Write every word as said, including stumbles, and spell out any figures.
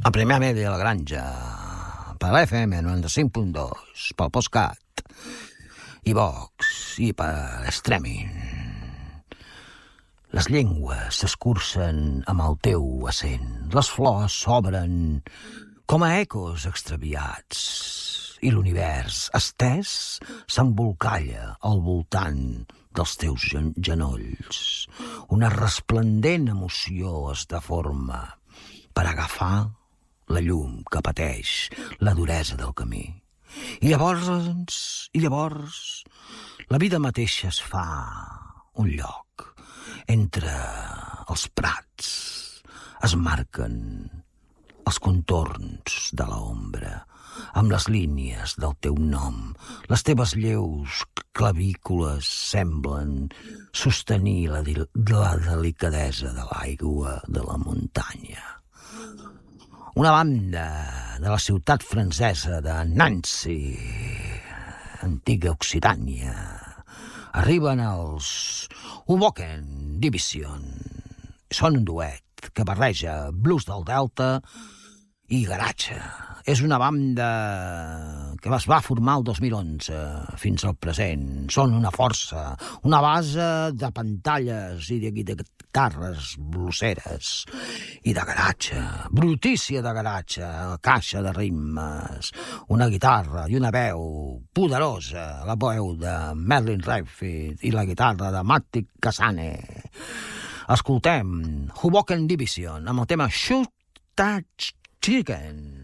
A Premià Media a la Granja, per l'F M noranta-cinc punt dos, pel Postcat, i Vox, i per Streaming. Les llengües s'escurcen amb el teu accent, les flors s'obren com a ecos extraviats, i l'univers estès s'embolcalla al voltant dels teus gen- genolls. Una resplendent emoció es deforma per agafar la llum que pateix la duresa del camí. I llavors, i llavors, la vida mateixa es fa un lloc entre els prats. Es marquen els contorns de l'ombra amb les línies del teu nom. Les teves lleus clavícules semblen sostenir la, di- la delicadesa de l'aigua de la muntanya. Una banda de la ciutat francesa de Nancy, antiga Occitània, arriben els Hoboken Division. Són un duet que barreja blues del Delta i garatge. És una banda que es va formar el dos mil onze fins al present. Són una força, una base de pantalles i de, de guitarres bluseres i de garatge, brutícia de garatge, caixa de ritmes, una guitarra i una veu poderosa, la veu de Merlin Redfield i la guitarra de Matty Cassane. Escoltem Hoboken Division amb el tema Shoot That Chicken.